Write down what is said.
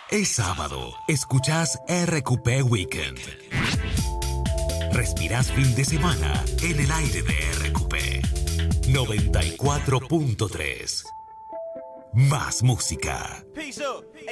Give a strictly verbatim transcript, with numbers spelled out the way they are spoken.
Es sábado, escuchás R Q P Weekend. Respirás fin de semana en el aire de R Q P. noventa y cuatro punto tres. Más música.